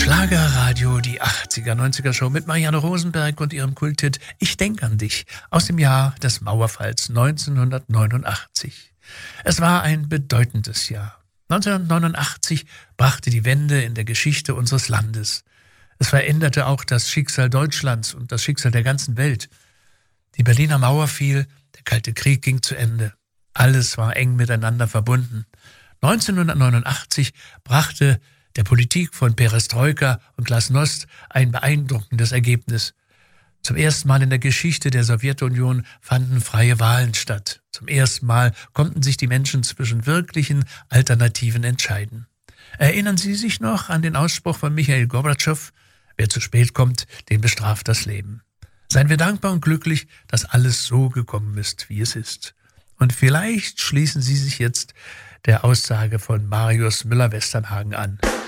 Schlagerradio, die 80er, 90er Show mit Marianne Rosenberg und ihrem Kulthit Ich denk an dich aus dem Jahr des Mauerfalls 1989. Es war ein bedeutendes Jahr. 1989 brachte die Wende in der Geschichte unseres Landes. Es veränderte auch das Schicksal Deutschlands und das Schicksal der ganzen Welt. Die Berliner Mauer fiel, der Kalte Krieg ging zu Ende. Alles war eng miteinander verbunden. 1989 brachte der Politik von Perestroika und Glasnost ein beeindruckendes Ergebnis. Zum ersten Mal in der Geschichte der Sowjetunion fanden freie Wahlen statt. Zum ersten Mal konnten sich die Menschen zwischen wirklichen Alternativen entscheiden. Erinnern Sie sich noch an den Ausspruch von Michail Gorbatschow: Wer zu spät kommt, den bestraft das Leben. Seien wir dankbar und glücklich, dass alles so gekommen ist, wie es ist. Und vielleicht schließen Sie sich jetzt der Aussage von Marius Müller-Westernhagen an.